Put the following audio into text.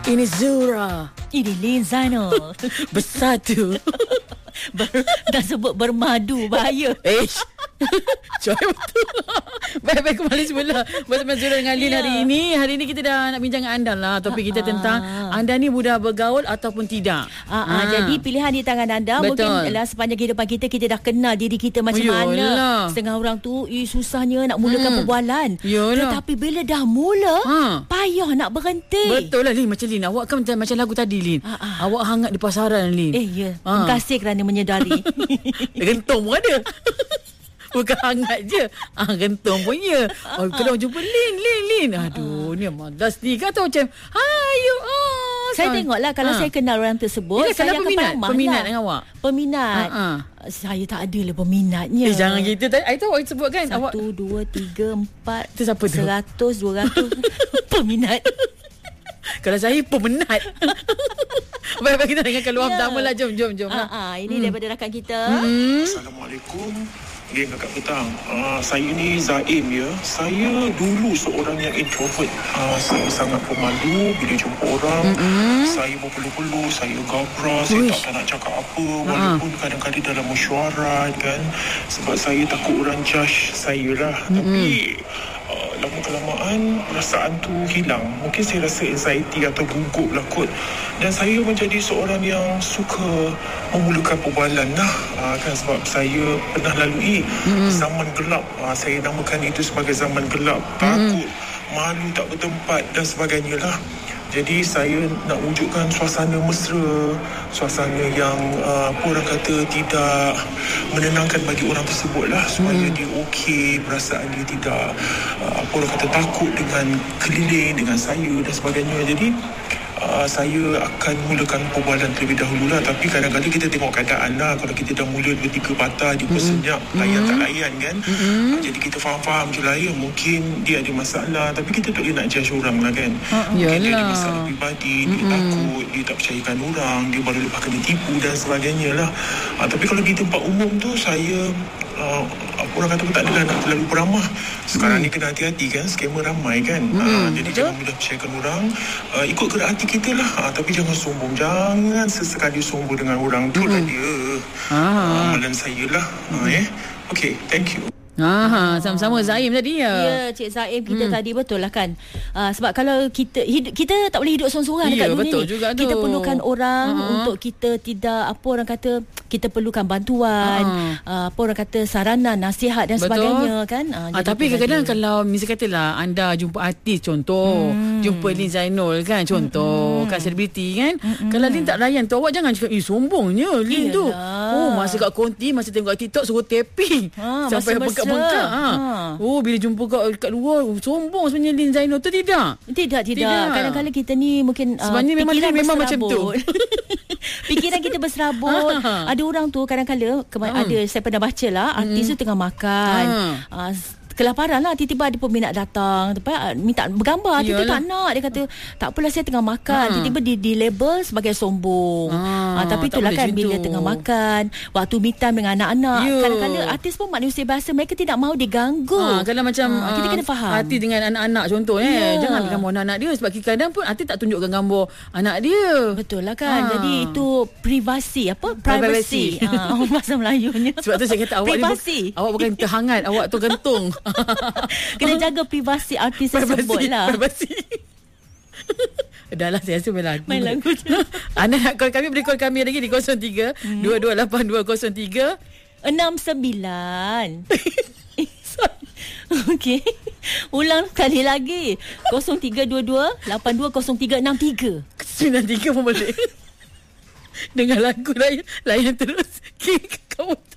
Ini Zura. Ini Lin Zainal. Bersatu. Dah sebut bermadu, bahaya. Joy betul. Baik-baik kembali semula bersama Zura dengan Lin hari ini. Hari ini kita dah nak bincang dengan anda lah. Topik kita tentang anda ni mudah bergaul ataupun tidak. Jadi pilihan di tangan anda. Betul. Mungkin sepanjang kehidupan kita dah kenal diri kita macam mana. Setengah orang tu susahnya nak mulakan perbualan. Tetapi bila dah mula payah nak berhenti. Betul lah Lin. Macam Lin, awak kan macam lagu tadi Lin. Awak hangat di pasaran Lin. Ya. Terima kasih kerana menyedari. Gentung pun ada. Bukan hangat je, gentung punya. Kalau jumpa Lin. Aduh, ni malas ni. Kata macam ayo. Saya tengoklah kalau saya kenal orang tersebut. Saya akan peminat dengan awak. Peminat. Saya tak ada lah peminatnya. Jangan gitu. I tahu awak sebut kan. 1, 2, 3, 4. Itu siapa tu? 100, 200. Peminat. Kalau saya pemenat. Baik, kita dengarkan luar pertama lah. Jom. Ini daripada rakan kita. Assalamualaikum. Geng kakak petang. Saya ni Zaim ya. Saya dulu seorang yang introvert. Saya sangat pemalu bila jumpa orang. Saya berpeluh-peluh, saya gabra, saya tak nak cakap apa. Walaupun kadang-kadang dalam mesyuarat kan. Sebab saya takut orang judge saya lah. Tapi lama-kelamaan perasaan tu hilang. Mungkin saya rasa anxiety atau gugup lah kot. Dan saya menjadi seorang yang suka memulakan perbualan lah. Kan sebab saya pernah lalui zaman gelap. Saya namakan itu sebagai zaman gelap. Takut, malu tak bertempat dan sebagainya lah. Jadi saya nak wujudkan suasana mesra, suasana yang orang kata tidak menenangkan bagi orang tersebut lah, supaya dia okey, perasaan dia tidak orang kata takut dengan keliling, dengan saya dan sebagainya. Jadi saya akan mulakan perbualan terlebih dahulu lah. Tapi kadang-kadang kita tengok keadaan lah. Kalau kita dah mula 2-3 patah, dia bersenyap, layan tak layan kan. Jadi kita faham-faham je lah ya. Mungkin dia ada masalah, tapi kita tak boleh nak judge orang lah kan. Mungkin dia ada masalah peribadi, dia takut, dia tak percayakan orang, dia baru lepas kena tipu dan sebagainya lah. Tapi kalau di tempat umum tu, saya orang kata tak adalah nak terlalu beramah. Sekarang ni kena hati-hati kan, scammer ramai kan. Jadi jangan mudah percayakan orang. Ikut gerak hati kita lah. Tapi jangan sombong. Jangan sesekali sombong dengan orang. Tu lah dia amalan saya lah. Okay, thank you. Sama-sama Zaim tadi ya. Ya, Cik Zaim kita tadi betul lah kan. Sebab kalau kita tak boleh hidup seorang-seorang dekat dunia betul ni. Juga kita perlukan orang untuk kita tidak orang kata kita perlukan bantuan, orang kata saranan, nasihat dan sebagainya kan. Tapi kadang-kadang kalau misalnya katalah anda jumpa artis contoh, jumpa Lin Zainal kan contoh, kan selebriti kan. Kalau Lin tak layan tu, awak jangan cakap sombongnya Lin tu. Masa kat konti, masa tengok TikTok suruh tapping sampai bengkak-bengkak. Bila jumpa kat luar sombong sebenarnya Lin Zainal tu tidak. Kadang-kadang kita ni mungkin sebenarnya memang macam tu. Fikiran kita berserabut. Ada orang tu kadang-kadang ada saya pernah baca lah, artis tu tengah makan, kelaparan lah, tiba-tiba ada peminat datang minta bergambar. Tiba-tiba tak nak, dia kata tak apalah saya tengah makan. Tiba-tiba di label sebagai sombong. Tapi itulah kan bila tengah makan, waktu me time dengan anak-anak, kadang-kadang artis pun manusia biasa, mereka tidak mahu diganggu. Kalau macam kita kena faham artis dengan anak-anak contoh jangan ambil gambar anak-anak dia, sebab kadang pun artis tak tunjukkan gambar anak dia. Betul lah kan. Jadi itu privasi, privacy. Bahasa Melayunya. Sebab tu saya kata awak privasi. Awak bukan terhangat, awak tu gantung. Kena jaga privasi artis tersebut lah. Privasi. Dah lah, saya rasa main lagu je. Anda nak call kami, boleh call kami lagi di 03 228203 69. Okey. Ulang sekali lagi. 0322 820363. 93 pun boleh. Dengar lagu layan terus. Kawan.